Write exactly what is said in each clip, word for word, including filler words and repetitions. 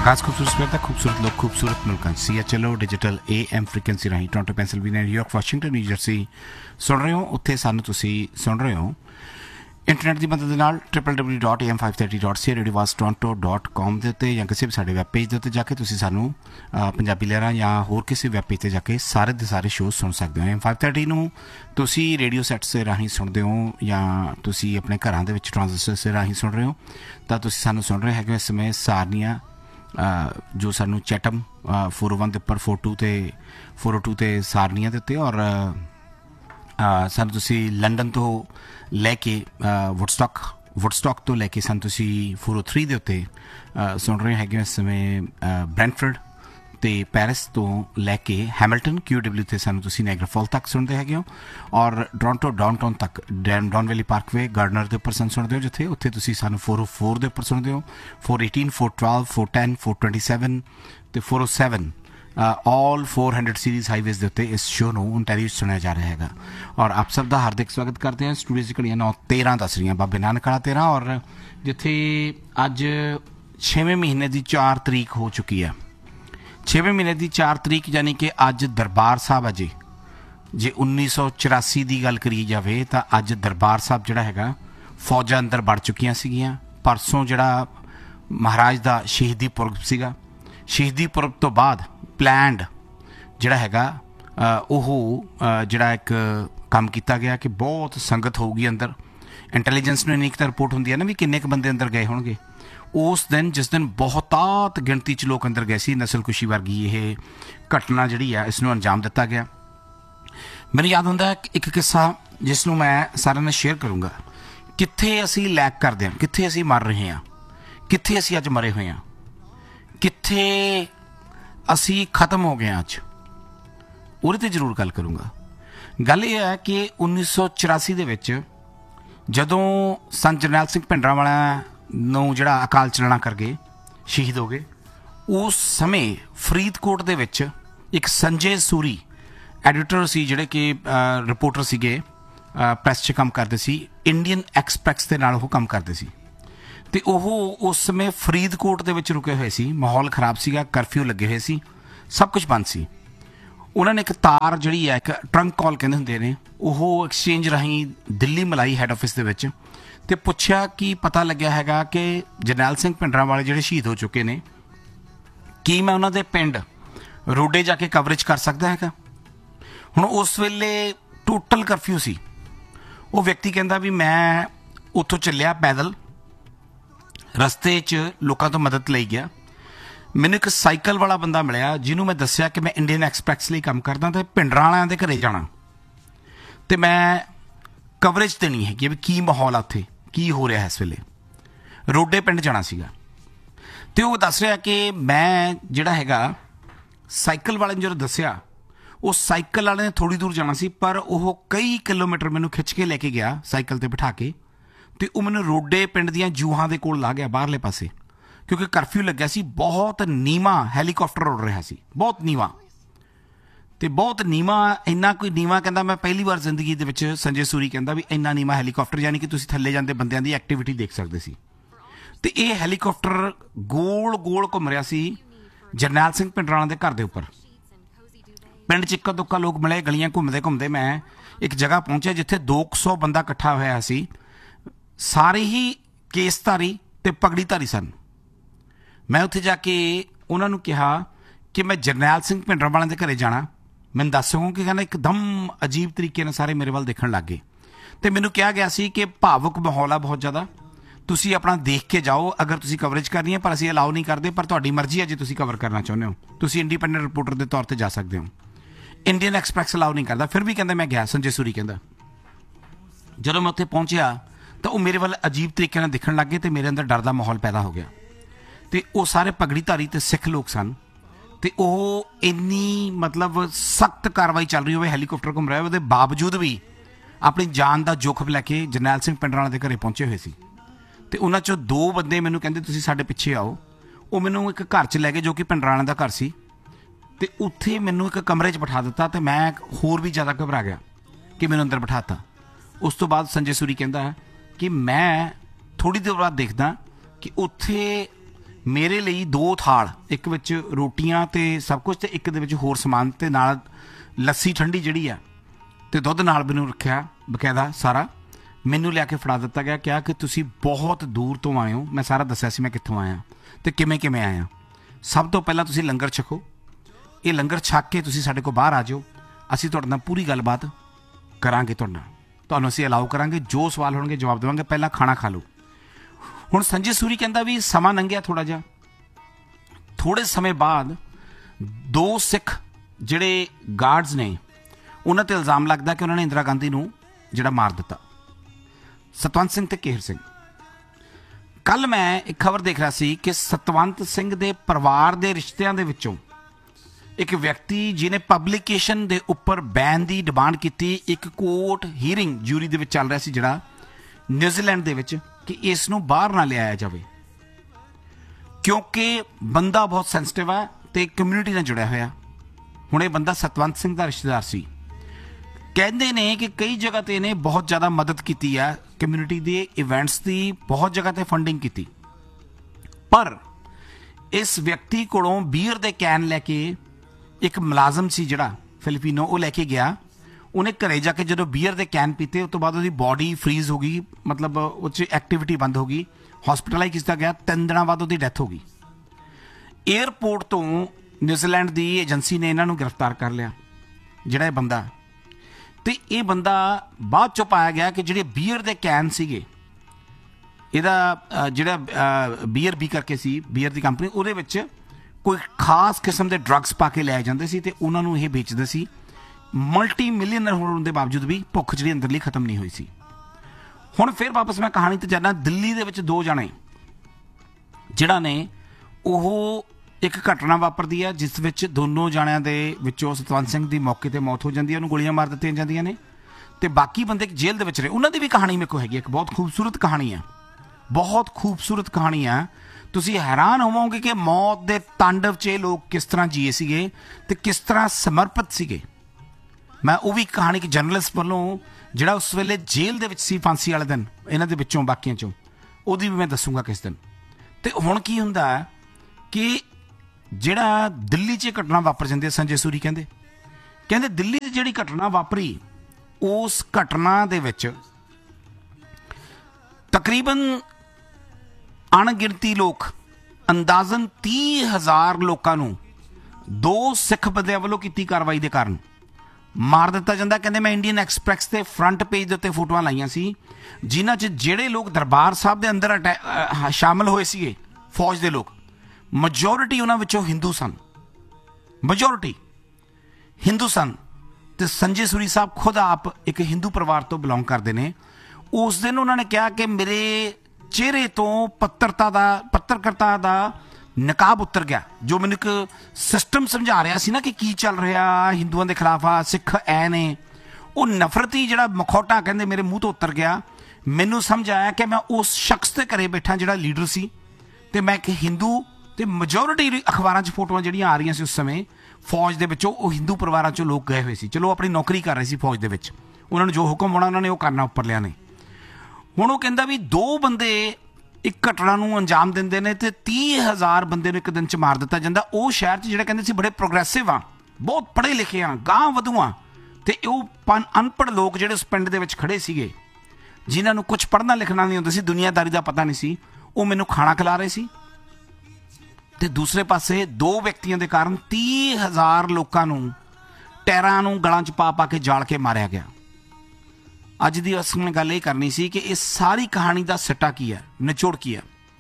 आगाज खूबसूरत सवेर का खूबसूरत लोग खूबसूरत मुल्क C H L O digital A M frequency Rahi Toronto Pennsylvania New York Washington new Jersey सुन रहे हो उत्थे सानू तुसी सुन रहे हो इंटरनेट की मदद नाल triple W dot A M five thirty dot C radio वास टोरंटो डॉट कॉम के उत्ते या किसी भी साडे वैब पेज के उत्ते जाके तुसी सानू पंजाबी लहरां या होर किसी वैब पेज ते जाके सारे दे सारे शो सुन सकते हो। एम फाइव थर्टी नू तुसी रेडियो सैट्स से राही सुनते हो या तुसी अपने घरां दे विच ट्रांजिस्टर से राही सुन रहे हो तो तुसी सानू सुन रहे हैं इस समय सारनियां जो सानू चैटम फोर ओ वन के उपर फोर टू तो फोर ओ टू तो सारनियां के उत्ते और सानू तुसी लंडन तो लैके वुडस्टॉक वुडस्टॉक तो लैके सानू तुसी फोर ओ थ्री के उत्ते सुन रहे हैं इस समय ब्रैंटफर्ड तो पैरिस तो लैके हैमिल्टन क्यू डबल्यू से सानू तुसी नायग्रा फॉल तक सुनते है हो और टोरंटो डाउनटाउन तक डॉन वैली पार्कवे गार्डनर के उपर सन सुनते हो जिथे उत्थे तुसी सानू फोर ओ फोर के उपर सुनते हो four eighteen four twelve four ten four twenty seven तो फोर ओ seven all four hundred series highways के उत्ते इस शो नू ओंटारियो सुनिया जा रहा है और आप सब का हार्दिक स्वागत करते हैं। स्टूडियो की घड़ियाँ नौ तेरह दस रही बाबे नानक वाला तेरह और जिथे अज छेवें महीने की चार तरीक हो चुकी है। छेवें महीने की चार तरीक यानी कि अज दरबार साहब अजे जे उन्नीस सौ चौरासी की गल करी जाए तो अज दरबार साहब जोड़ा है फौजा अंदर बढ़ चुकियां सीगियां। परसों जोड़ा महाराज का शहीदी पुरब सीगा, शहीदी पुरब तो बाद प्लैंड जोड़ा है जोड़ा एक काम किया गया कि बहुत संगत होगी अंदर। इंटैलीजेंस में इन्नी तो रिपोर्ट होंगी है ना भी किन्ने क बंदे अंदर गए होंगे। उस दिन जिस दिन बहुतात गिणती च लोग अंदर गए सी नस्लकुशी वर्गी ये घटना जी है इसनों अंजाम दिता गया। मैंने याद होंदा है एक किस्सा जिसनों मैं सारे ने शेयर करूँगा। कित्थे असी लैक करते हैं, कित्थे असी मर रहे हैं, कित्थे असी अज मरे हुए हैं, कित्थे असी खत्म हो गए अज, उहदे ते जरूर गल करूँगा। गल यह है कि उन्नीस सौ चौरासी दे विच जदों संत जरनैल सिंह भिंडरांवाला नूं जिहड़ा अकाल चलाना कर गए शहीद हो गए उस समय फरीदकोट दे विच एक संजय सूरी एडिटर सी जिहड़े कि रिपोर्टर सीगे प्रैस च काम करते सी इंडियन एक्सप्रैस के नाल ओह काम करते सी ते ओह उस समय फरीदकोट दे विच रुके हुए सी। माहौल खराब सीगा, करफ्यू लगे हुए सी, सब कुछ बंद सी। उन्होंने एक तार जिहड़ी है एक ट्रंक कॉल कहंदे हुंदे ने ओह एक्सचेंज राही दिल्ली मलाई हैड ऑफिस दे विच ते पुछया कि पता लग्या हैगा कि जरनैल सिंह भिंडरांवाले जिहड़े शहीद हो चुके ने कि मैं उन्हां दे पिंड रोडे जाके कवरेज कर सकदा हैगा। हुण उस वेले टोटल करफ्यू सी। वो व्यक्ति कहंदा भी मैं उत्थों चलिया पैदल रस्ते च लोगों तो मदद लई गया। मैनूं एक साइकिल वाला बंदा मिलिया जिन्होंने मैं दस्सिया कि मैं इंडियन एक्सप्रैस लई काम करदा ते भिंडरांवालियां दे घरे जाना ते मैं कवरेज देनी है कि भी की माहौल आ उत्थे की हो रहा है इस वेले। रोडे पिंड जाना सीगा ते वो दस रहा कि मैं जिहड़ा हैगा साइकिल वाले ने जो दस्सिया उस साइकिल वाले ने थोड़ी दूर जाना सी पर वह कई किलोमीटर मैनूं खिंच के लेके गया साइकिल ते बिठा के ते वो मैनूं रोडे पिंड दियां जूहां दे कोल ला गया बाहरले पासे क्योंकि करफ्यू लग्या सी। बहुत नीवा हैलीकॉप्टर उड़ रहा सी, बहुत नीवा ते बहुत नीवा इन्ना कोई नीवा कहंदा मैं पहली बार जिंदगी दे विच संजय सूरी कहंदा भी इन्ना नीवा हैलीकॉप्टर यानी कि तुसीं थल्ले जांदे बंदियां दी एक्टिविटी देख सकदे सी। ते ये हैलीकॉप्टर गोल गोल घुम रहा सी जरनैल सिंह भिंडरांवाले दे घर दे उपर। पिंड च इक्का दुक्का लोग मिले, गलियां घूमते घूमते मैं एक जगह पहुंचा जिथे दो सौ बंदा इकट्ठा होया सी। सारे ही केसधारी ते पगड़ीधारी सन। मैं उत्थे जाके उन्होंने कहा कि मैं जरनैल सिंह भिंडरांवाले दे घरे जाना, मैं दस सकूँ कि कहना एकदम अजीब तरीके ने सारे मेरे वाल देखण लग गए। तो मैनूं कहा गया सी कि भावुक माहौल है बहुत ज़्यादा, तुसीं अपना देख के जाओ अगर तुसीं कवरेज करनी है पर असीं अलाउ नहीं करते पर तुहाडी मर्जी है जे तुसीं कवर करना चाहुंदे हो, तुसीं इंडिपेंडेंट रिपोर्टर के तौर पर जा सकते हो। इंडियन एक्सप्रैस अलाउ नहीं करता फिर भी कहता मैं गया। संजय सूरी कहता जदों मैं उत्थे पहुंचया तो वो मेरे वाल अजीब तरीके नाल दिखण लग गए तो मेरे अंदर डर का माहौल पैदा हो गया। तो वो सारे पगड़ीधारी ते सिख लोग सन तो वह इन्नी मतलब सख्त कार्रवाई चल रही हो हैलीकॉप्टर घूम रहा है उसके बावजूद भी अपनी जान का जोखम लैके जरनैल सिंह भिंडरांवाले के घरे पहुंचे हुए सी। तो उन्हां चों दो बंदे मैनूं कहंदे तुसीं साडे पिछे आओ। वो मैनूं एक घर च लै गए जो कि भिंडरांवाले का घर सी ते उत्थे मैनूं एक कमरे च बिठा दिता तो मैं होर भी ज़्यादा घबरा गया कि मैनूं अंदर बिठाता। उस तो बाद संजय सूरी कहंदा कि मैं थोड़ी देर बाद देखदा कि उत्थे ਮੇਰੇ ਲਈ ਦੋ ਥਾਲ, ਇੱਕ ਵਿੱਚ ਰੋਟੀਆਂ ਤੇ ਸਭ ਕੁਝ ਤੇ ਇੱਕ ਦੇ ਵਿੱਚ ਹੋਰ ਸਮਾਨ ਤੇ ਨਾਲ ਲੱਸੀ ਠੰਡੀ ਜਿਹੜੀ ਆ ਤੇ ਦੁੱਧ ਨਾਲ ਮੈਨੂੰ ਰੱਖਿਆ ਬਕਾਇਦਾ ਸਾਰਾ, ਮੈਨੂੰ ਲਿਆ ਕੇ ਫੜਾ ਦਿੱਤਾ ਗਿਆ। ਕਿਹਾ ਕਿ ਤੁਸੀਂ ਬਹੁਤ ਦੂਰ ਤੋਂ ਆਏ ਹੋ। ਮੈਂ ਸਾਰਾ ਦੱਸਿਆ ਸੀ ਮੈਂ ਕਿੱਥੋਂ ਆਇਆ ਤੇ ਕਿਵੇਂ ਕਿਵੇਂ ਆਇਆ। ਸਭ ਤੋਂ ਪਹਿਲਾਂ ਤੁਸੀਂ ਲੰਗਰ ਛਕੋ, ਇਹ ਲੰਗਰ ਛਕ ਕੇ ਤੁਸੀਂ ਸਾਡੇ ਕੋਲ ਬਾਹਰ ਆ ਜਾਓ, ਅਸੀਂ ਤੁਹਾਡੇ ਨਾਲ ਪੂਰੀ ਗੱਲਬਾਤ ਕਰਾਂਗੇ, ਤੁਹਾਡੇ ਨਾਲ ਤੁਹਾਨੂੰ ਅਸੀਂ ਅਲਾਓ ਕਰਾਂਗੇ, ਜੋ ਸਵਾਲ ਹੋਣਗੇ ਜਵਾਬ ਦੇਵਾਂਗੇ, ਪਹਿਲਾਂ ਖਾਣਾ ਖਾ ਲਓ। ਹੁਣ ਸੰਜੇ ਸੂਰੀ ਕਹਿੰਦਾ ਵੀ ਸਮਾਂ ਲੰਘਿਆ ਥੋੜ੍ਹਾ ਜਿਹਾ, ਥੋੜ੍ਹੇ ਸਮੇਂ ਬਾਅਦ ਦੋ ਸਿੱਖ ਜਿਹੜੇ ਗਾਰਡਸ ਨੇ ਉਹਨਾਂ 'ਤੇ ਇਲਜ਼ਾਮ ਲੱਗਦਾ ਕਿ ਉਹਨਾਂ ਨੇ ਇੰਦਰਾ ਗਾਂਧੀ ਨੂੰ ਜਿਹੜਾ ਮਾਰ ਦਿੱਤਾ, ਸਤਵੰਤ ਸਿੰਘ ਤੇ ਕੇਹਰ ਸਿੰਘ। ਕੱਲ੍ਹ ਮੈਂ ਇੱਕ ਖਬਰ ਦੇਖ ਰਿਹਾ ਸੀ ਕਿ ਸਤਵੰਤ ਸਿੰਘ ਦੇ ਪਰਿਵਾਰ ਦੇ ਰਿਸ਼ਤਿਆਂ ਦੇ ਵਿੱਚੋਂ ਇੱਕ ਵਿਅਕਤੀ ਜਿਹਨੇ ਪਬਲੀਕੇਸ਼ਨ ਦੇ ਉੱਪਰ ਬੈਨ ਦੀ ਡਿਮਾਂਡ ਕੀਤੀ, ਇੱਕ ਕੋਰਟ ਹੀਅਰਿੰਗ ਜੂਰੀ ਦੇ ਵਿੱਚ ਚੱਲ ਰਿਹਾ ਸੀ ਜਿਹੜਾ ਨਿਊਜ਼ੀਲੈਂਡ ਦੇ ਵਿੱਚ, ਕਿ ਇਸ ਨੂੰ ਬਾਹਰ ਨਾ ਲਿਆਇਆ ਜਾਵੇ ਕਿਉਂਕਿ ਬੰਦਾ ਬਹੁਤ ਸੈਂਸਿਟਿਵ ਹੈ ਤੇ ਕਮਿਊਨਿਟੀ ਨਾਲ ਜੁੜਿਆ ਹੋਇਆ। ਹੁਣ ਇਹ ਬੰਦਾ ਸਤਵੰਤ ਸਿੰਘ ਦਾ ਰਿਸ਼ਤੇਦਾਰ ਸੀ। ਕਹਿੰਦੇ ਨੇ ਕਿ ਕਈ ਜਗ੍ਹਾ ਤੇ ਇਹਨੇ ਬਹੁਤ ਜ਼ਿਆਦਾ ਮਦਦ ਕੀਤੀ ਹੈ, ਕਮਿਊਨਿਟੀ ਦੇ ਇਵੈਂਟਸ ਦੀ ਬਹੁਤ ਜਗ੍ਹਾ ਤੇ ਫੰਡਿੰਗ ਕੀਤੀ, ਪਰ ਇਸ ਵਿਅਕਤੀ ਕੋਲੋਂ ਬੀਅਰ ਦੇ ਕੈਨ ਲੈ ਕੇ ਇੱਕ ਮੁਲਾਜ਼ਮ ਸੀ ਜਿਹੜਾ ਫਿਲੀਪੀਨੋ, ਉਹ ਲੈ ਕੇ ਗਿਆ। ਉਹਨੇ ਘਰੇ ਜਾ ਕੇ ਜਦੋਂ ਬੀਅਰ ਦੇ ਕੈਨ ਪੀਤੇ ਉਸ ਤੋਂ ਬਾਅਦ ਉਹਦੀ ਬੋਡੀ ਫਰੀਜ਼ ਹੋ ਗਈ, ਮਤਲਬ ਉਹ 'ਚ ਐਕਟੀਵਿਟੀ ਬੰਦ ਹੋ ਗਈ, ਹਸਪੀਟਲਾਈਜ਼ ਕੀਤਾ ਗਿਆ। ਤਿੰਨ ਦਿਨਾਂ ਬਾਅਦ ਉਹਦੀ ਡੈਥ ਹੋ ਗਈ। ਏਅਰਪੋਰਟ ਤੋਂ ਨਿਊਜ਼ੀਲੈਂਡ ਦੀ ਏਜੰਸੀ ਨੇ ਇਹਨਾਂ ਨੂੰ ਗ੍ਰਿਫਤਾਰ ਕਰ ਲਿਆ, ਜਿਹੜਾ ਇਹ ਬੰਦਾ। ਤੇ ਇਹ ਬੰਦਾ ਬਾਅਦ ਚੋਂ ਪਾਇਆ ਗਿਆ ਕਿ ਜਿਹੜੇ ਬੀਅਰ ਦੇ ਕੈਨ ਸੀਗੇ, ਇਹਦਾ ਜਿਹੜਾ ਬੀਅਰ ਬੀ ਕਰਕੇ ਸੀ ਬੀਅਰ ਦੀ ਕੰਪਨੀ, ਉਹਦੇ ਵਿੱਚ ਕੋਈ ਖਾਸ ਕਿਸਮ ਦੇ ਡਰੱਗਸ ਪਾ ਕੇ ਲੈ ਜਾਂਦੇ ਸੀ ਤੇ ਉਹਨਾਂ ਨੂੰ ਇਹ ਵੇਚਦੇ ਸੀ। ਮਲਟੀ ਮਿਲੀਅਨਰ ਹੋਣ ਦੇ ਬਾਵਜੂਦ ਵੀ ਭੁੱਖ ਜਿਹੜੀ ਅੰਦਰਲੀ ਖਤਮ ਨਹੀਂ ਹੋਈ ਸੀ। ਹੁਣ ਫਿਰ ਵਾਪਸ ਮੈਂ ਕਹਾਣੀ ਤੇ ਜਾਣਾ। ਦਿੱਲੀ ਦੇ ਵਿੱਚ ਦੋ ਜਣੇ ਜਿਹੜਾ ਨੇ ਉਹ ਇੱਕ ਘਟਨਾ ਵਾਪਰਦੀ ਹੈ ਜਿਸ ਵਿੱਚ ਦੋਨੋਂ ਜਾਣਿਆਂ ਦੇ ਵਿੱਚੋਂ ਸਤਵੰਤ ਸਿੰਘ ਦੀ ਮੌਕੇ ਤੇ ਮੌਤ ਹੋ ਜਾਂਦੀ ਹੈ, ਉਹਨੂੰ ਗੋਲੀਆਂ ਮਾਰ ਦਿੱਤੀਆਂ ਜਾਂਦੀਆਂ ਨੇ ਤੇ ਬਾਕੀ ਬੰਦੇ ਜੇਲ੍ਹ ਦੇ ਵਿੱਚ ਰਹੇ। ਉਹਨਾਂ ਦੀ ਵੀ ਕਹਾਣੀ ਮੇਰੇ ਕੋਲ ਹੈਗੀ, ਇੱਕ ਬਹੁਤ ਖੂਬਸੂਰਤ ਕਹਾਣੀ ਹੈ, ਬਹੁਤ ਖੂਬਸੂਰਤ ਕਹਾਣੀ ਆ। ਤੁਸੀਂ ਹੈਰਾਨ ਹੋਵੋਗੇ ਕਿ ਮੌਤ ਦੇ ਤਾਂਡਵ 'ਚ ਇਹ ਲੋਕ ਕਿਸ ਤਰ੍ਹਾਂ ਜੀਏ ਸੀਗੇ ਤੇ ਕਿਸ ਤਰ੍ਹਾਂ ਸਮਰਪਿਤ ਸੀਗੇ। ਮੈਂ ਉਹ ਵੀ ਕਹਾਣੀ ਕਿ ਜਰਨਲਿਸਟ ਵੱਲੋਂ ਜਿਹੜਾ ਉਸ ਵੇਲੇ ਜੇਲ੍ਹ ਦੇ ਵਿੱਚ ਸੀ ਫਾਂਸੀ ਵਾਲੇ ਦਿਨ, ਇਹਨਾਂ ਦੇ ਵਿੱਚੋਂ ਬਾਕੀਆਂ 'ਚੋਂ, ਉਹਦੀ ਵੀ ਮੈਂ ਦੱਸੂਗਾ ਕਿਸ ਦਿਨ। ਤੇ ਹੁਣ ਕੀ ਹੁੰਦਾ ਕਿ ਜਿਹੜਾ ਦਿੱਲੀ 'ਚ ਘਟਨਾ ਵਾਪਰ ਜਾਂਦੀ ਹੈ, ਸੰਜੇ ਸੂਰੀ ਕਹਿੰਦੇ ਕਹਿੰਦੇ ਦਿੱਲੀ 'ਚ ਜਿਹੜੀ ਘਟਨਾ ਵਾਪਰੀ, ਉਸ ਘਟਨਾ ਦੇ ਵਿੱਚ ਤਕਰੀਬਨ ਅਣਗਿਣਤੀ ਲੋਕ, ਅੰਦਾਜ਼ਨ ਤੀਹ ਹਜ਼ਾਰ ਲੋਕਾਂ ਨੂੰ ਦੋ ਸਿੱਖ ਬੰਦਿਆਂ ਵੱਲੋਂ ਕੀਤੀ ਕਾਰਵਾਈ ਦੇ ਕਾਰਨ ਮਾਰ ਦਿੱਤਾ ਜਾਂਦਾ। ਕਹਿੰਦੇ ਮੈਂ ਇੰਡੀਅਨ ਐਕਸਪ੍ਰੈਸ ਦੇ ਫਰੰਟ ਪੇਜ ਦੇ ਉੱਤੇ ਫੋਟੋਆਂ ਲਾਈਆਂ ਸੀ, ਜਿਨ੍ਹਾਂ 'ਚ ਜਿਹੜੇ ਲੋਕ ਦਰਬਾਰ ਸਾਹਿਬ ਦੇ ਅੰਦਰ ਸ਼ਾਮਲ ਹੋਏ ਸੀਗੇ ਫੌਜ ਦੇ ਲੋਕ, ਮੈਜੋਰਿਟੀ ਉਹਨਾਂ ਵਿੱਚੋਂ ਹਿੰਦੂ ਸਨ, ਮੈਜੋਰਿਟੀ ਹਿੰਦੂ ਸਨ। ਤੇ ਸੰਜੇ ਸੂਰੀ ਸਾਹਿਬ ਖੁਦ ਆਪ ਇੱਕ ਹਿੰਦੂ ਪਰਿਵਾਰ ਤੋਂ ਬਿਲੋਂਗ ਕਰਦੇ ਨੇ। ਉਸ ਦਿਨ ਉਹਨਾਂ ਨੇ ਕਿਹਾ ਕਿ ਮੇਰੇ ਚਿਹਰੇ ਤੋਂ ਪੱਤਰਤਾ ਦਾ ਪੱਤਰਕਾਰਤਾ ਦਾ ਨਕਾਬ ਉਤਰ ਗਿਆ। ਜੋ ਮੈਨੂੰ ਇੱਕ ਸਿਸਟਮ ਸਮਝਾ ਰਿਹਾ ਸੀ ਨਾ ਕਿ ਕੀ ਚੱਲ ਰਿਹਾ, ਹਿੰਦੂਆਂ ਦੇ ਖਿਲਾਫ ਆ, ਸਿੱਖ ਐ ਨੇ, ਉਹ ਨਫ਼ਰਤੀ ਜਿਹੜਾ ਮਖੌਟਾ ਕਹਿੰਦੇ ਮੇਰੇ ਮੂੰਹ ਤੋਂ ਉਤਰ ਗਿਆ। ਮੈਨੂੰ ਸਮਝ ਆਇਆ ਕਿ ਮੈਂ ਉਸ ਸ਼ਖਸ ਦੇ ਘਰੇ ਬੈਠਾ ਜਿਹੜਾ ਲੀਡਰ ਸੀ ਤੇ ਮੈਂ ਇੱਕ ਹਿੰਦੂ, ਤੇ ਮੈਜੋਰਿਟੀ ਅਖਬਾਰਾਂ 'ਚ ਫੋਟੋਆਂ ਜਿਹੜੀਆਂ ਆ ਰਹੀਆਂ ਸੀ ਉਸ ਸਮੇਂ ਫੌਜ ਦੇ ਵਿੱਚੋਂ, ਉਹ ਹਿੰਦੂ ਪਰਿਵਾਰਾਂ 'ਚੋਂ ਲੋਕ ਗਏ ਹੋਏ ਸੀ। ਚਲੋ ਆਪਣੀ ਨੌਕਰੀ ਕਰ ਰਹੇ ਸੀ ਫੌਜ ਦੇ ਵਿੱਚ, ਉਹਨਾਂ ਨੂੰ ਜੋ ਹੁਕਮ ਹੋਣਾ ਉਹਨਾਂ ਨੇ ਉਹ ਕਰਨਾ ਉੱਪਰ ਲਿਆ ਨੇ। ਹੁਣ ਉਹ ਕਹਿੰਦਾ ਵੀ ਦੋ ਬੰਦੇ ਇੱਕ ਘਟਨਾ ਨੂੰ ਅੰਜਾਮ ਦਿੰਦੇ ਨੇ ਤੇ ਤੀਹ ਹਜ਼ਾਰ ਬੰਦੇ ਨੂੰ ਇੱਕ ਦਿਨ 'ਚ ਮਾਰ ਦਿੱਤਾ ਜਾਂਦਾ। ਉਹ ਸ਼ਹਿਰ 'ਚ ਜਿਹੜੇ ਕਹਿੰਦੇ ਸੀ ਬੜੇ ਪ੍ਰੋਗਰੈਸਿਵ ਆ, ਬਹੁਤ ਪੜ੍ਹੇ ਲਿਖੇ ਆ, ਗਾਂਹ ਵਧੂ ਆ, ਤੇ ਉਹ ਪਨ ਅਨਪੜ੍ਹ ਲੋਕ ਜਿਹੜੇ ਉਸ ਪਿੰਡ ਦੇ ਵਿੱਚ ਖੜੇ ਸੀਗੇ, ਜਿਨ੍ਹਾਂ ਨੂੰ ਕੁਛ ਪੜ੍ਹਨਾ ਲਿਖਣਾ ਨਹੀਂ ਹੁੰਦਾ ਸੀ, ਦੁਨੀਆਦਾਰੀ ਦਾ ਪਤਾ ਨਹੀਂ ਸੀ, ਉਹ ਮੈਨੂੰ ਖਾਣਾ ਖਿਲਾ ਰਹੇ ਸੀ। ਤੇ ਦੂਸਰੇ ਪਾਸੇ ਦੋ ਵਿਅਕਤੀਆਂ ਦੇ ਕਾਰਨ ਤੀਹ ਹਜ਼ਾਰ ਲੋਕਾਂ ਨੂੰ ਟੈਰਾਂ ਨੂੰ ਗਲਾਂ 'ਚ ਪਾ ਪਾ ਕੇ ਜਾਲ ਕੇ ਮਾਰਿਆ ਗਿਆ। ਅੱਜ ਦੀ ਅਸਲ ਗੱਲ ਇਹ ਕਰਨੀ ਸੀ ਕਿ ਇਹ ਸਾਰੀ ਕਹਾਣੀ ਦਾ ਸਿੱਟਾ ਕੀ ਹੈ, ਨਿਚੋੜ ਕੀ ਹੈ।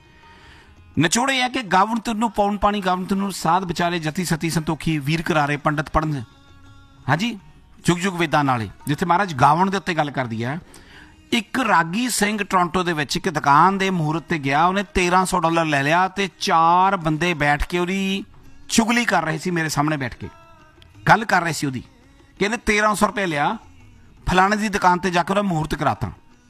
ਨਿਚੋੜ ਇਹ ਹੈ ਕਿ ਗਾਵਣ ਤੈਨੂੰ ਪੌਣ ਪਾਣੀ, ਗਾਵਣ ਤੈਨੂੰ ਸਾਧ ਵਿਚਾਲੇ, ਜਤੀ ਸਤੀ ਸੰਤੋਖੀ, ਵੀਰ ਕਰਾਰੇ ਪੰਡਤ ਪੜ੍ਹਨ, ਹਾਂਜੀ ਜੁਗ ਜੁਗ ਵੇਦਾਂ ਨਾਲੇ, ਜਿੱਥੇ ਮਹਾਰਾਜ ਗਾਵਣ ਦੇ ਉੱਤੇ ਗੱਲ ਕਰਦੀ ਹੈ। ਇੱਕ ਰਾਗੀ ਸਿੰਘ ਟੋਰਾਂਟੋ ਦੇ ਵਿੱਚ ਇੱਕ ਦੁਕਾਨ ਦੇ ਮਹੂਰਤ ਤੇ ਗਿਆ, ਉਹਨੇ ਤੇਰਾਂ ਸੌ ਡਾਲਰ ਲੈ ਲਿਆ ਤੇ ਚਾਰ ਬੰਦੇ ਬੈਠ ਕੇ ਉਹਦੀ ਚੁਗਲੀ ਕਰ ਰਹੇ ਸੀ, ਮੇਰੇ ਸਾਹਮਣੇ ਬੈਠ ਕੇ ਗੱਲ ਕਰ ਰਹੇ ਸੀ ਉਹਦੀ। ਕਹਿੰਦੇ ਤੇਰਾਂ ਸੌ ਰੁਪਏ ਲਿਆ, ਫਲਾਣੇ ਦੀ ਦੁਕਾਨ ਤੇ ਜਾ ਕੇ ਉਹਦਾ ਮਹੂਰਤ ਕਰਾਤਾ।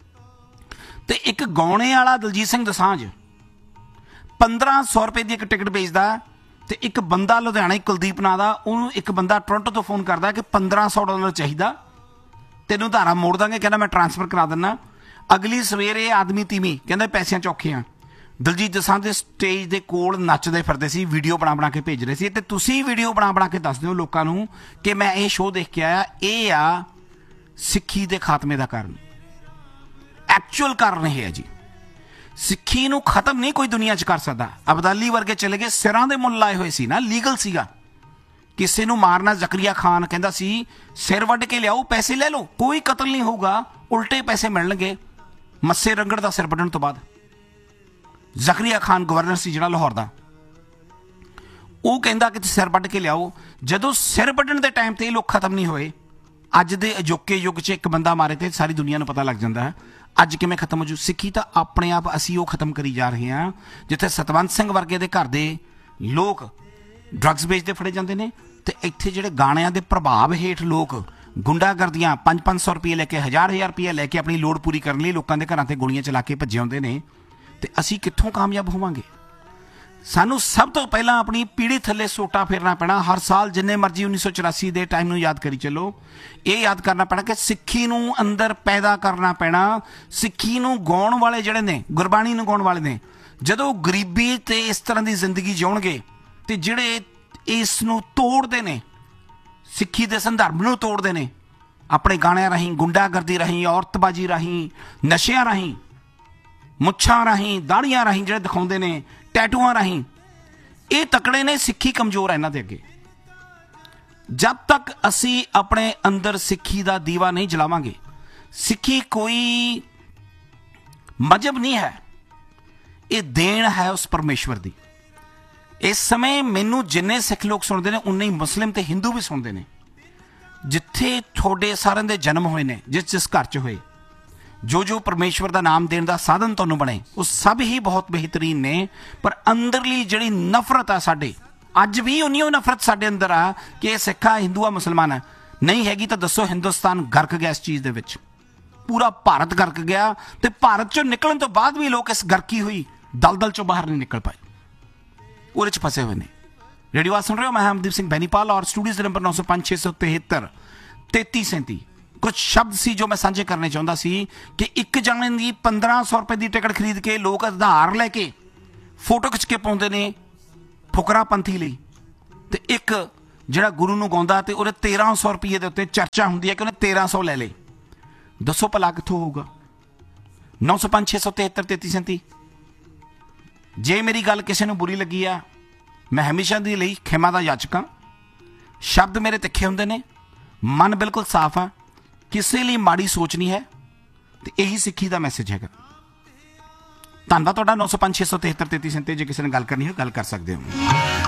ਤੇ ਇੱਕ ਗਾਉਣੇ ਵਾਲਾ ਦਲਜੀਤ ਸਿੰਘ ਦੋਸਾਂਝ ਪੰਦਰਾਂ ਸੌ ਰੁਪਏ ਦੀ ਇੱਕ ਟਿਕਟ ਵੇਚਦਾ, ਤੇ ਇੱਕ ਬੰਦਾ ਲੁਧਿਆਣੇ ਕੁਲਦੀਪ ਨਾਂ ਦਾ, ਉਹਨੂੰ ਇੱਕ ਬੰਦਾ ਟੋਰਾਂਟੋ ਤੋਂ ਫੋਨ ਕਰਦਾ ਕਿ ਪੰਦਰਾਂ ਸੌ ਡਾਲਰ ਚਾਹੀਦਾ, ਤੈਨੂੰ ਧਾਰਾ ਮੋੜ ਦਾਂਗੇ, ਕਹਿੰਦਾ ਮੈਂ ਟਰਾਂਸਫਰ ਕਰਾ ਦਿੰਦਾ। ਅਗਲੀ ਸਵੇਰੇ ਆਦਮੀ ਤੀਵੀਂ ਕਹਿੰਦਾ ਪੈਸਿਆਂ 'ਚ ਔਖੇ ਆ, ਦਲਜੀਤ ਦੋਸਾਂਝ ਦੇ ਸਟੇਜ ਦੇ ਕੋਲ ਨੱਚਦੇ ਫਿਰਦੇ ਸੀ, ਵੀਡੀਓ ਬਣਾ ਬਣਾ ਕੇ ਭੇਜ ਰਹੇ ਸੀ। ਤੇ ਤੁਸੀਂ ਵੀਡੀਓ ਬਣਾ ਬਣਾ ਕੇ ਦੱਸਦੇ ਹੋ ਲੋਕਾਂ ਨੂੰ ਕਿ ਮੈਂ ਇਹ ਸ਼ੋਅ ਦੇਖ ਕੇ ਆਇਆ, ਇਹ ਆ ਸਿੱਖੀ ਦੇ ਖਾਤਮੇ ਦਾ ਕਾਰਨ। ਐਕਚੁਅਲ ਕਾਰਨ ਇਹ ਹੈ ਜੀ, ਸਿੱਖੀ ਨੂੰ ਖਤਮ ਨਹੀਂ ਕੋਈ ਦੁਨੀਆ 'ਚ ਕਰ ਸਕਦਾ। ਅਬਦਾਲੀ ਵਰਗੇ ਚਲੇ ਗਏ, ਸਿਰਾਂ ਦੇ ਮੁੱਲ ਲਾਏ ਹੋਏ ਸੀ ਨਾ, ਲੀਗਲ ਸੀਗਾ। ਕਿਸੇ ਨੂੰ ਮਾਰਨਾ, ਜ਼ਕਰੀਆ ਖਾਨ ਕਹਿੰਦਾ ਸੀ ਸਿਰ ਵੱਢ ਕੇ ਲਿਆਓ, ਪੈਸੇ ਲੈ ਲਓ, ਕੋਈ ਕਤਲ ਨਹੀਂ ਹੋਊਗਾ, ਉਲਟੇ ਪੈਸੇ ਮਿਲਣਗੇ। ਮੱਸੇ ਰੰਗੜ ਦਾ ਸਿਰ ਵੱਢਣ ਤੋਂ ਬਾਅਦ ਜ਼ਕਰੀਆ ਖਾਨ ਗਵਰਨਰ ਸੀ ਜਿਹੜਾ ਲਾਹੌਰ ਦਾ, ਉਹ ਕਹਿੰਦਾ ਕਿ ਸਿਰ ਵੱਢ ਕੇ ਲਿਆਓ। ਜਦੋਂ ਸਿਰ ਵੱਢਣ ਦੇ ਟਾਈਮ ਤੇ ਇਹ ਲੋਕ ਖਤਮ ਨਹੀਂ ਹੋਏ, ਅੱਜ ਦੇ ਅਜੋਕੇ ਯੁੱਗ 'ਚ ਇੱਕ ਬੰਦਾ ਮਾਰੇ ਤੇ ਸਾਰੀ ਦੁਨੀਆ ਨੂੰ ਪਤਾ ਲੱਗ ਜਾਂਦਾ ਹੈ ਅੱਜ ਕਿਵੇਂ ਖਤਮ ਹੋ ਜੂ। ਸਿੱਖੀ ਤਾਂ ਆਪਣੇ ਆਪ ਅਸੀਂ ਉਹ ਖਤਮ ਕਰੀ ਜਾ ਰਹੇ ਹਾਂ। ਜਿੱਥੇ ਸਤਵੰਤ ਸਿੰਘ ਵਰਗੇ ਦੇ ਘਰ ਦੇ ਲੋਕ ਡਰੱਗਸ ਵੇਚਦੇ ਫੜੇ ਜਾਂਦੇ ਨੇ, ਤੇ ਇੱਥੇ ਜਿਹੜੇ ਗਾਣਿਆਂ ਦੇ ਪ੍ਰਭਾਵ ਹੇਠ ਲੋਕ ਗੁੰਡਾਗਰਦੀਆਂ ਪੰਜ ਪੰਜ ਸੌ ਰੁਪਏ ਲੈ ਕੇ, ਹਜ਼ਾਰ ਹਜ਼ਾਰ ਰੁਪਏ ਲੈ ਕੇ ਆਪਣੀ ਲੋੜ ਪੂਰੀ ਕਰਨ ਲਈ ਲੋਕਾਂ ਦੇ ਘਰਾਂ ਤੇ ਗੋਲੀਆਂ ਚਲਾ ਕੇ ਭੱਜੇ ਆਉਂਦੇ ਨੇ, ਤੇ ਅਸੀਂ ਕਿੱਥੋਂ ਕਾਮਯਾਬ ਹੋਵਾਂਗੇ? ਸਾਨੂੰ ਸਭ ਤੋਂ ਪਹਿਲਾਂ ਆਪਣੀ ਪੀੜ੍ਹੀ ਥੱਲੇ ਸੋਟਾ ਫੇਰਨਾ ਪੈਣਾ। ਹਰ ਸਾਲ ਜਿੰਨੇ ਮਰਜ਼ੀ ਉੱਨੀ ਸੌ ਚੁਰਾਸੀ ਦੇ ਟਾਈਮ ਨੂੰ ਯਾਦ ਕਰੀ ਚੱਲੋ, ਇਹ ਯਾਦ ਕਰਨਾ ਪੈਣਾ ਕਿ ਸਿੱਖੀ ਨੂੰ ਅੰਦਰ ਪੈਦਾ ਕਰਨਾ ਪੈਣਾ। ਸਿੱਖੀ ਨੂੰ ਗਾਉਣ ਵਾਲੇ ਜਿਹੜੇ ਨੇ, ਗੁਰਬਾਣੀ ਨੂੰ ਗਾਉਣ ਵਾਲੇ ਨੇ, ਜਦੋਂ ਗਰੀਬੀ ਤੇ ਇਸ ਤਰ੍ਹਾਂ ਦੀ ਜ਼ਿੰਦਗੀ ਜਿਉਣਗੇ, ਤੇ ਜਿਹੜੇ ਇਸ ਨੂੰ ਤੋੜਦੇ ਨੇ, ਸਿੱਖੀ ਦੇ ਸੰਦਰਭ ਨੂੰ ਤੋੜਦੇ ਨੇ, ਆਪਣੇ ਗਾਣਿਆਂ ਰਾਹੀਂ, ਗੁੰਡਾਗਰਦੀ ਰਾਹੀਂ, ਔਰਤਬਾਜੀ ਰਾਹੀਂ, ਨਸ਼ਿਆਂ ਰਾਹੀਂ, ਮੁੱਛਾਂ ਰਾਹੀਂ, ਦਾੜੀਆਂ ਰਾਹੀਂ ਜਿਹੜੇ ਦਿਖਾਉਂਦੇ ਨੇ, ਟੈਟੂਆਂ ਰਾਹੀਂ, ਇਹ ਤਕੜੇ ਨੇ। ਸਿੱਖੀ ਕਮਜ਼ੋਰ ਹੈ ਇਹਨਾਂ ਦੇ ਅੱਗੇ। ਜਦ ਤੱਕ ਅਸੀਂ ਆਪਣੇ ਅੰਦਰ ਸਿੱਖੀ ਦਾ ਦੀਵਾ ਨਹੀਂ ਜਲਾਵਾਂਗੇ, ਸਿੱਖੀ ਕੋਈ ਮਜ਼ਹਬ ਨਹੀਂ ਹੈ, ਇਹ ਦੇਣ ਹੈ ਉਸ ਪਰਮੇਸ਼ਵਰ ਦੀ। ਇਸ ਸਮੇਂ ਮੈਨੂੰ ਜਿੰਨੇ ਸਿੱਖ ਲੋਕ ਸੁਣਦੇ ਨੇ, ਉਨੇ ਹੀ ਮੁਸਲਿਮ ਤੇ ਹਿੰਦੂ ਵੀ ਸੁਣਦੇ ਨੇ। ਜਿੱਥੇ ਤੁਹਾਡੇ ਸਾਰਿਆਂ ਦੇ ਜਨਮ ਹੋਏ ਨੇ, ਜਿਸ ਜਿਸ ਘਰ 'ਚ ਹੋਏ, ਜੋ ਜੋ ਪਰਮੇਸ਼ਵਰ ਦਾ ਨਾਮ ਦੇਣ ਦਾ ਸਾਧਨ ਤੁਹਾਨੂੰ ਬਣੇ, ਉਹ ਸਭ ਹੀ ਬਹੁਤ ਬਿਹਤਰੀਨ ਨੇ। ਪਰ ਅੰਦਰਲੀ ਜਿਹੜੀ ਨਫ਼ਰਤ ਆ ਸਾਡੇ, ਅੱਜ ਵੀ ਉਨੀ ਉਹ ਨਫ਼ਰਤ ਸਾਡੇ ਅੰਦਰ ਆ ਕਿ ਇਹ ਸਿੱਖ ਆ, ਹਿੰਦੂ ਆ, ਮੁਸਲਮਾਨ ਆ। ਨਹੀਂ ਹੈਗੀ ਤਾਂ ਦੱਸੋ। ਹਿੰਦੁਸਤਾਨ ਗਰਕ ਗਿਆ ਇਸ ਚੀਜ਼ ਦੇ ਵਿੱਚ, ਪੂਰਾ ਭਾਰਤ ਗਰਕ ਗਿਆ, ਤੇ ਭਾਰਤ 'ਚੋਂ ਨਿਕਲਣ ਤੋਂ ਬਾਅਦ ਵੀ ਲੋਕ ਇਸ ਗਰਕੀ ਹੋਈ ਦਲਦਲ 'ਚੋਂ ਬਾਹਰ ਨਹੀਂ ਨਿਕਲ ਪਾਏ, ਉਹਦੇ 'ਚ ਫਸੇ ਹੋਏ ਨੇ। ਰੇਡੀਓ ਆਵਾਜ਼ ਸੁਣ ਰਹੇ ਹੋ, ਮੈਂ ਅਮਨਦੀਪ ਸਿੰਘ ਬੈਨੀਪਾਲ, ਔਰ ਸਟੂਡੀਓ ਦੇ ਨੰਬਰ ਨੌ ਸੌ ਪੰਜ ਛੇ ਸੌ ਤਿਹੱਤਰ ਤੇਤੀ ਸੈਂਤੀ। ਕੁਝ ਸ਼ਬਦ ਸੀ ਜੋ ਮੈਂ ਸਾਂਝੇ ਕਰਨੇ ਚਾਹੁੰਦਾ ਸੀ ਕਿ ਇੱਕ ਜਾਣੇ ਦੀ ਪੰਦਰਾਂ ਸੌ ਰੁਪਏ ਦੀ ਟਿਕਟ ਖਰੀਦ ਕੇ ਲੋਕ ਆਧਾਰ ਲੈ ਕੇ ਫੋਟੋ ਖਿੱਚ ਕੇ ਪਾਉਂਦੇ ਨੇ ਫੁਕਰਾ ਪੰਥੀ ਲਈ, ਤੇ ਇੱਕ ਜਿਹੜਾ ਗੁਰੂ ਨੂੰ ਗਾਉਂਦਾ ਤੇ ਉਹਦੇ ਤੇਰਾਂ ਸੌ ਰੁਪਏ ਦੇ ਉੱਤੇ ਚਰਚਾ ਹੁੰਦੀ ਹੈ ਕਿ ਉਹਨੇ ਤੇਰਾਂ ਸੌ ਲੈ ਲਏ। ਦੱਸੋ ਭਲਾ ਕਿੱਥੋਂ ਹੋਊਗਾ? ਨੌ ਸੌ ਪੰਜ ਛੇ ਸੌ ਤਿਹੱਤਰ ਤੇਤੀ ਸੈਂਤੀ। ਜੇ ਮੇਰੀ ਗੱਲ ਕਿਸੇ ਨੂੰ ਬੁਰੀ ਲੱਗੀ ਆ, ਮੈਂ ਹਮੇਸ਼ਾ ਦੀ ਲਈ ਖਿਮਾ ਦਾ ਯਾਚਕ ਹਾਂ। ਸ਼ਬਦ ਮੇਰੇ ਤਿੱਖੇ ਹੁੰਦੇ ਨੇ, ਮਨ ਬਿਲਕੁਲ ਸਾਫ਼ ਆ, ਕਿਸੇ ਲਈ ਮਾੜੀ ਸੋਚ ਨਹੀਂ ਹੈ, ਤੇ ਇਹੀ ਸਿੱਖੀ ਦਾ ਮੈਸੇਜ ਹੈਗਾ। ਧੰਨਵਾਦ ਤੁਹਾਡਾ। ਨੌ ਸੌ ਪੰਜ ਛੇ ਸੌ ਤਿਹੱਤਰ ਤੇਤੀ ਸੈਂਤੀ। ਜੇ ਕਿਸੇ ਨੇ ਗੱਲ ਕਰਨੀ ਹੋ, ਗੱਲ ਕਰ ਸਕਦੇ ਹੋ।